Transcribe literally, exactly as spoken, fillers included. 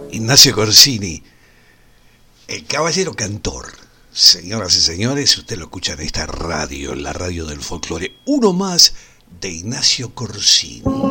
Ignacio Corsini, el caballero cantor. Señoras y señores, usted lo escucha en esta radio, en la radio del folclore. Uno más de Ignacio Corsini.